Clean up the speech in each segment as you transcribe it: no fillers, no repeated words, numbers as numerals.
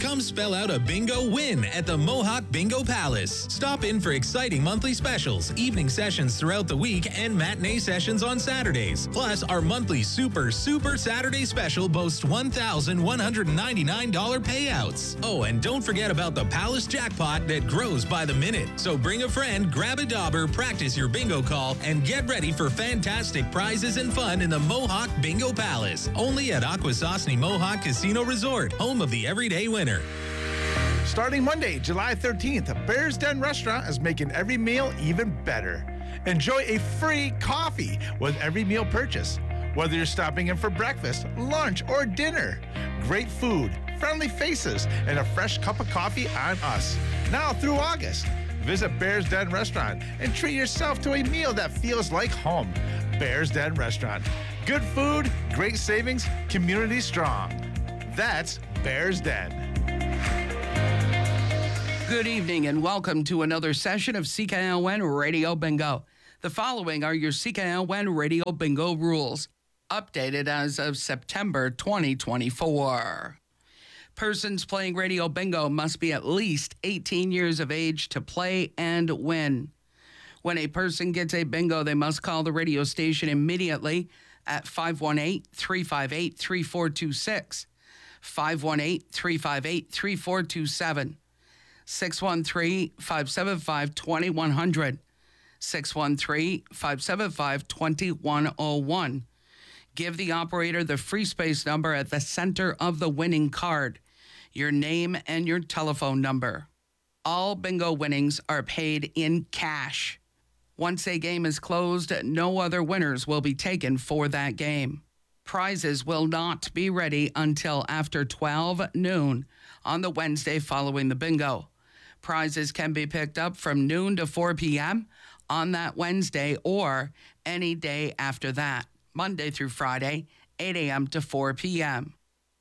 Come spell out a bingo win at the Mohawk Bingo Palace. Stop in for exciting monthly specials, evening sessions throughout the week, and matinee sessions on Saturdays. Plus, our monthly Super Saturday special boasts $1,199 payouts. Oh, and don't forget about the Palace Jackpot that grows by the minute. So bring a friend, grab a dauber, practice your bingo call, and get ready for fantastic prizes and fun in the Mohawk Bingo Palace. Only at Akwesasne Mohawk Casino Resort, home of the everyday winner. Starting Monday, July 13th, Bear's Den Restaurant is making every meal even better. Enjoy a free coffee with every meal purchase. Whether you're stopping in for breakfast, lunch, or dinner, great food, friendly faces, and a fresh cup of coffee on us. Now through August. Visit Bear's Den Restaurant and treat yourself to a meal that feels like home. Bear's Den Restaurant. Good food, great savings, community strong. That's Bear's Den. Good evening and welcome to another session of CKLN Radio Bingo. The following are your CKLN Radio Bingo rules, updated as of September 2024. Persons playing Radio Bingo must be at least 18 years of age to play and win. When a person gets a bingo, they must call the radio station immediately at 518-358-3426, 518-358-3427, 613-575-2100, 613-575-2101. Give the operator the free space number at the center of the winning card, your name and your telephone number. All bingo winnings are paid in cash. Once a game is closed, no other winners will be taken for that game. Prizes will not be ready until after 12 noon on the Wednesday following the bingo. Prizes can be picked up from noon to 4 p.m. on that Wednesday or any day after that, Monday through Friday, 8 a.m. to 4 p.m.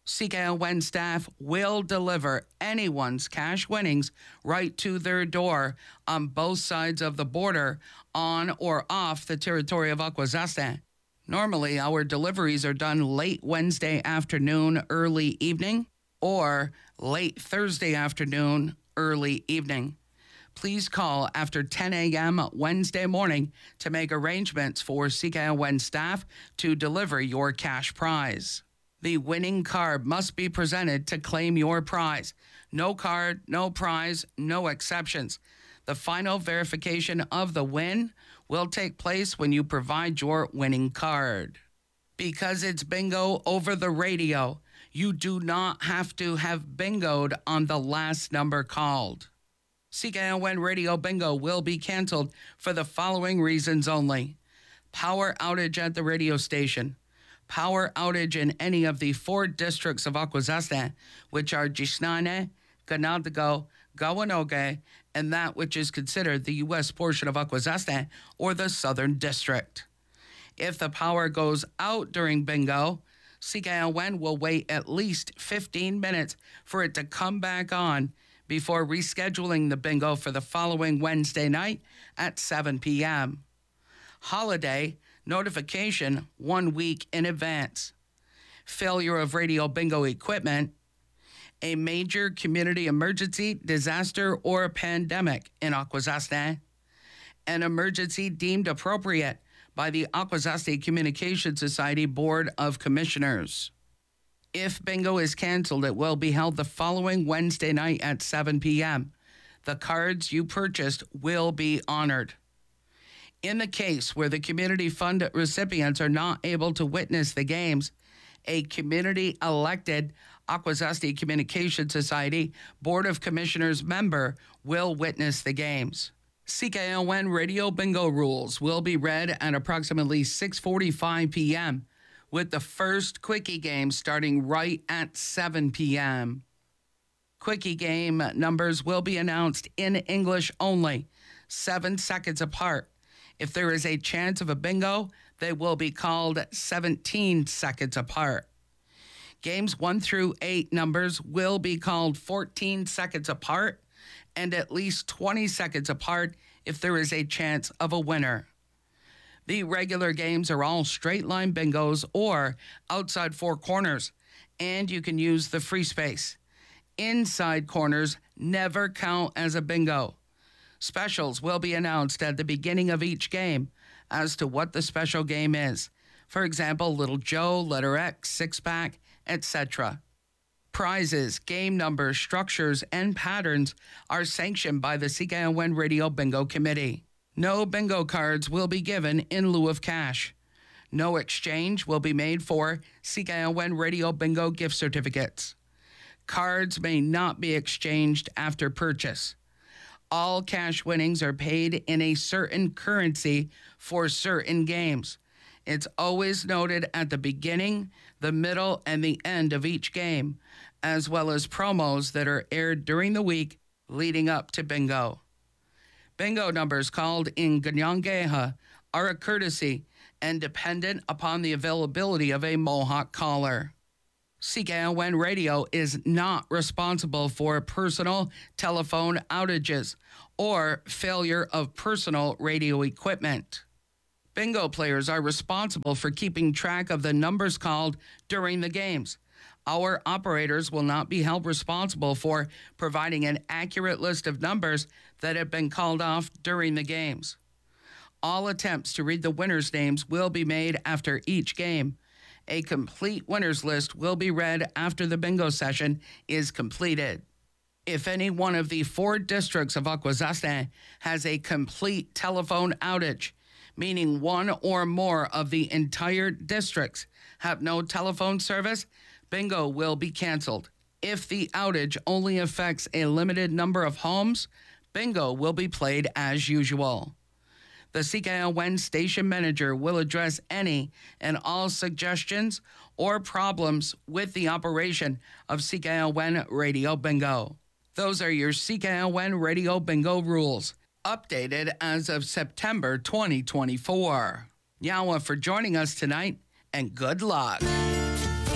CKLN staff will deliver anyone's cash winnings right to their door on both sides of the border, on or off the territory of Akwesasne. Normally, our deliveries are done late Wednesday afternoon, early evening, or late Thursday afternoon, early evening. Please call after 10 a.m. Wednesday morning to make arrangements for CKLN staff to deliver your cash prize. The winning card must be presented to claim your prize. No card, no prize, no exceptions. The final verification of the win will take place when you provide your winning card. Because it's bingo over the radio, you do not have to have bingoed on the last number called. CKLN Radio Bingo will be canceled for the following reasons only: power outage at the radio station, power outage in any of the 4 districts of Akwesasne, which are Gisnane, Ganadago, Gawanoge, and that which is considered the U.S. portion of Akwesasne, or the Southern District. If the power goes out during bingo, CKLN will wait at least 15 minutes for it to come back on before rescheduling the bingo for the following Wednesday night at 7 p.m. Holiday notification 1 week in advance. Failure of radio bingo equipment. A major community emergency, disaster, or pandemic in Akwesasne. An emergency deemed appropriate by the Akwesasne Communication Society Board of Commissioners. If bingo is canceled, it will be held the following Wednesday night at 7 p.m. The cards you purchased will be honored. In the case where the community fund recipients are not able to witness the games, a community-elected Akwesasne Communication Society Board of Commissioners member will witness the games. CKLN Radio Bingo rules will be read at approximately 6:45 p.m., with the first quickie game starting right at 7 p.m. Quickie game numbers will be announced in English only, 7 seconds apart. If there is a chance of a bingo, they will be called 17 seconds apart. Games 1 through 8 numbers will be called 14 seconds apart and at least 20 seconds apart if there is a chance of a winner. The regular games are all straight line bingos or outside 4 corners, and you can use the free space. Inside corners never count as a bingo. Specials will be announced at the beginning of each game as to what the special game is. For example, Little Joe, Letter X, Six-Pack, etc. Prizes, game numbers, structures, and patterns are sanctioned by the CKON Radio Bingo Committee. No bingo cards will be given in lieu of cash. No exchange will be made for CKON Radio Bingo gift certificates. Cards may not be exchanged after purchase. All cash winnings are paid in a certain currency for certain games. It's always noted at the beginning, the middle, and the end of each game, as well as promos that are aired during the week leading up to bingo. Bingo numbers called in Ganyangeha are a courtesy and dependent upon the availability of a Mohawk caller. CKON Radio is not responsible for personal telephone outages or failure of personal radio equipment. Bingo players are responsible for keeping track of the numbers called during the games. Our operators will not be held responsible for providing an accurate list of numbers that have been called off during the games. All attempts to read the winners' names will be made after each game. A complete winners list will be read after the bingo session is completed. If any one of the 4 districts of Akwesasne has a complete telephone outage, meaning one or more of the entire districts have no telephone service, bingo will be canceled. If the outage only affects a limited number of homes, bingo will be played as usual. The CKON station manager will address any and all suggestions or problems with the operation of CKON Radio Bingo. Those are your CKON Radio Bingo rules, updated as of September 2024. Yawa for joining us tonight, and good luck.